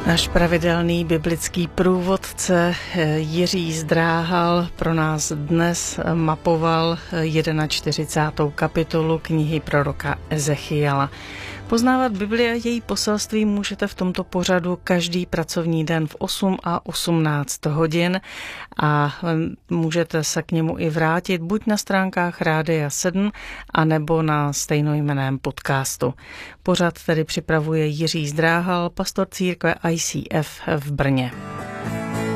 Náš pravidelný biblický průvodce Jiří Zdráhal pro nás dnes mapoval 41. kapitolu knihy proroka Ezechiela. Poznávat Bibli a její poselství můžete v tomto pořadu každý pracovní den v 8 a 18 hodin a můžete se k němu i vrátit buď na stránkách Rádia 7 anebo na stejnojmenném podcastu. Pořad tedy připravuje Jiří Zdráhal, pastor církve ICF v Brně.